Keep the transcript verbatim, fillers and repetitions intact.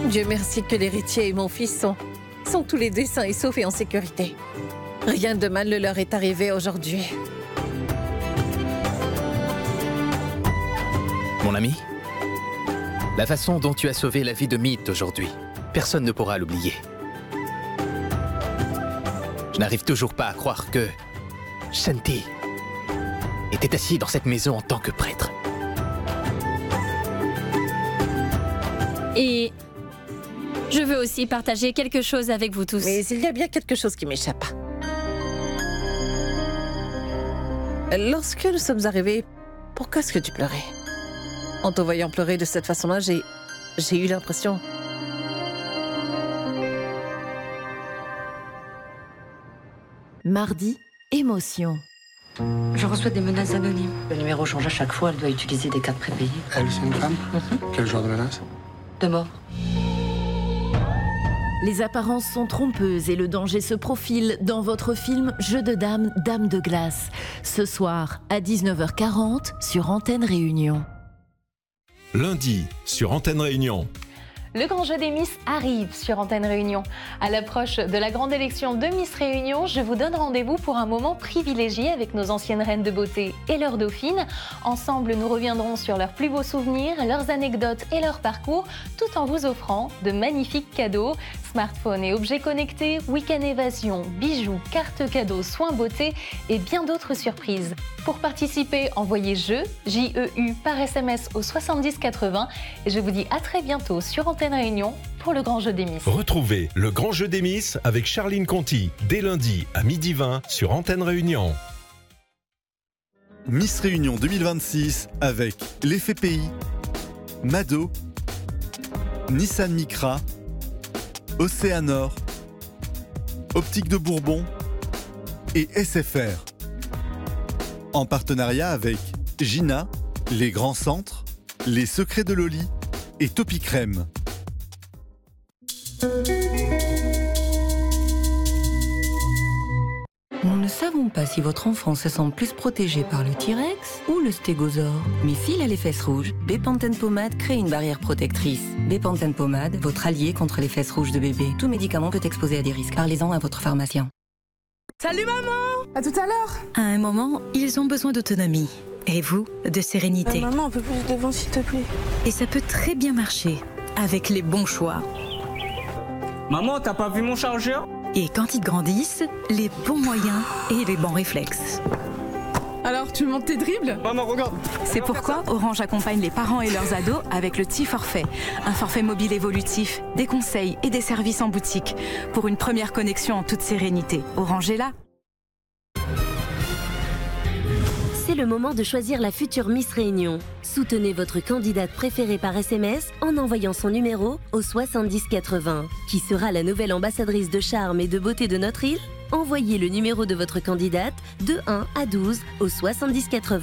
Dieu merci que l'héritier et mon fils sont, sont tous les deux sains et saufs et en sécurité. Rien de mal ne leur est arrivé aujourd'hui. Mon ami, la façon dont tu as sauvé la vie de Meet aujourd'hui, personne ne pourra l'oublier. Je n'arrive toujours pas à croire que Shanti était assis dans cette maison en tant que prêtre. Et je veux aussi partager quelque chose avec vous tous. Mais il y a bien quelque chose qui m'échappe. Lorsque nous sommes arrivés, pourquoi est-ce que tu pleurais? En te voyant pleurer de cette façon-là, j'ai... j'ai eu l'impression... Mardi, émotion. Je reçois des menaces anonymes. Le numéro change à chaque fois, elle doit utiliser des cartes prépayées. Elle, c'est une femme? Mm-hmm. Quel genre de menace? De mort. Les apparences sont trompeuses et le danger se profile dans votre film Jeu de dames, Dame de glace. Ce soir, à dix-neuf heures quarante, sur Antenne Réunion. Lundi, sur Antenne Réunion. Le grand jeu des Miss arrive sur Antenne Réunion. À l'approche de la grande élection de Miss Réunion, je vous donne rendez-vous pour un moment privilégié avec nos anciennes reines de beauté et leurs dauphines. Ensemble, nous reviendrons sur leurs plus beaux souvenirs, leurs anecdotes et leur parcours, tout en vous offrant de magnifiques cadeaux. Smartphones et objets connectés, week-end évasion, bijoux, cartes cadeaux, soins beauté et bien d'autres surprises. Pour participer, envoyez jeu, J E U, par S M S au soixante-dix quatre-vingts. Et je vous dis à très bientôt sur Antenne Réunion pour le grand jeu des Miss. Retrouvez le grand jeu des Miss avec Charline Conti dès lundi à midi vingt sur Antenne Réunion. Miss Réunion deux mille vingt-six avec l'Effet Pays, Mado, Nissan Micra, Océanor, Optique de Bourbon et S F R. En partenariat avec Gina, Les Grands Centres, Les Secrets de Loli et Topi Crème. Nous ne savons pas si votre enfant se sent plus protégé par le T-Rex ou le stégosaure. Mais s'il a les fesses rouges, Bepanthen Pommade crée une barrière protectrice. Bepanthen Pommade, votre allié contre les fesses rouges de bébé. Tout médicament peut exposer à des risques. Parlez-en à votre pharmacien. Salut maman! À tout à l'heure! À un moment, ils ont besoin d'autonomie. Et vous, de sérénité. Euh, maman, un peu plus devant s'il te plaît. Et ça peut très bien marcher, avec les bons choix. Maman, t'as pas vu mon chargeur? Et quand ils grandissent, les bons moyens et les bons réflexes. Alors, tu montes tes dribbles? Maman, regarde! C'est pourquoi Orange accompagne les parents et leurs ados avec le T-Forfait, un forfait mobile évolutif, des conseils et des services en boutique. Pour une première connexion en toute sérénité. Orange est là. C'est le moment de choisir la future Miss Réunion. Soutenez votre candidate préférée par S M S en envoyant son numéro au soixante-dix quatre-vingts. Qui sera la nouvelle ambassadrice de charme et de beauté de notre île? Envoyez le numéro de votre candidate de un à douze au soixante-dix quatre-vingts.